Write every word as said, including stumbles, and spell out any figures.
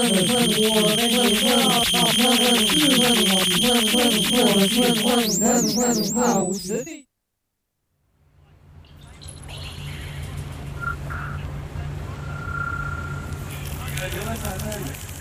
好实力。原来在那里。